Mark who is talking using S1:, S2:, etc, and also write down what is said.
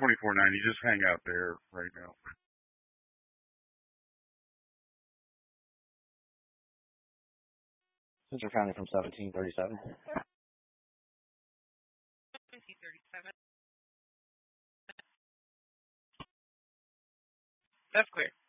S1: 2490. Just hang out there right now.
S2: Since your family from 1737.
S3: 1737. That's clear.